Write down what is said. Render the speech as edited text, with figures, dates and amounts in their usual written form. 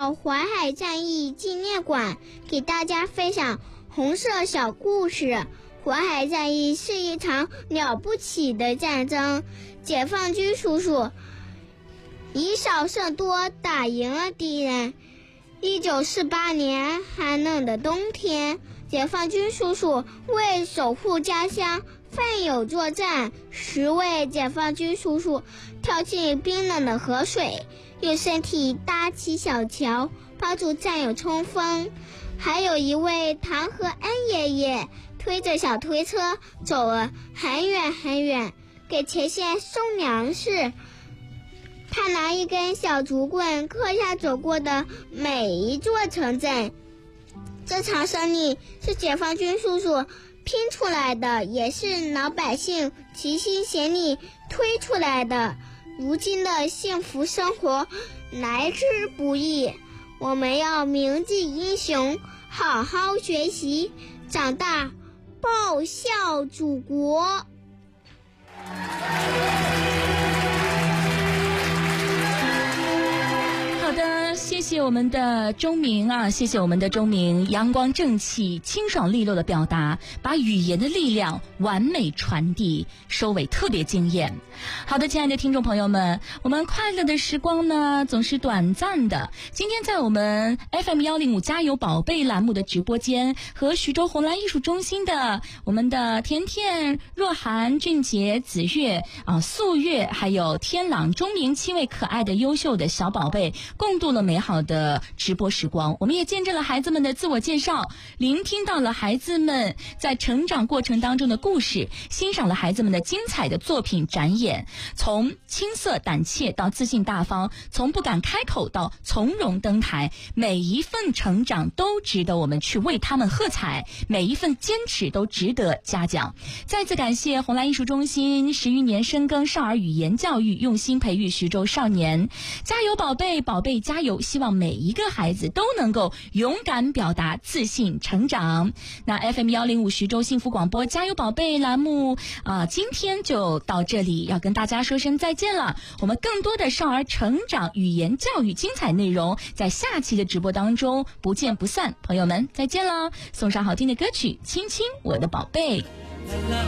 到淮海战役纪念馆，给大家分享红色小故事。淮海战役是一场了不起的战争，解放军叔叔以少胜多打赢了敌人。1948年寒冷的冬天，解放军叔叔为守护家乡奋勇作战，10位解放军叔叔跳进冰冷的河水，用身体搭起小桥，帮助战友冲锋。还有一位唐和安爷爷推着小推车走了很远很远，给前线送粮食。他拿一根小竹棍刻下走过的每一座城镇。这场胜利是解放军叔叔拼出来的，也是老百姓齐心协力推出来的。如今的幸福生活来之不易，我们要铭记英雄，好好学习，长大报效祖国。 好的，谢谢我们的钟明啊，谢谢我们的钟明，阳光正气、清爽利落的表达，把语言的力量完美传递，收尾特别惊艳。好的，亲爱的听众朋友们，我们快乐的时光呢总是短暂的。今天在我们 FM105 加油宝贝栏目的直播间，和徐州红蓝艺术中心的我们的甜甜、若涵、俊杰、子月素月还有天朗、钟明7位可爱的优秀的小宝贝共度了美好的直播时光。我们也见证了孩子们的自我介绍，聆听到了孩子们在成长过程当中的故事，欣赏了孩子们的精彩的作品展演，从青涩胆怯到自信大方，从不敢开口到从容登台，每一份成长都值得我们去为他们喝彩，每一份坚持都值得嘉奖。再次感谢红蓝艺术中心10余年深耕少儿语言教育，用心培育徐州少年。加油宝贝，宝贝加油，希望每一个孩子都能够勇敢表达，自信成长。那 FM105 徐州幸福广播加油宝贝栏目今天就到这里，要跟大家说声再见了。我们更多的少儿成长语言教育精彩内容在下期的直播当中不见不散，朋友们再见了。送上好听的歌曲，亲亲我的宝贝。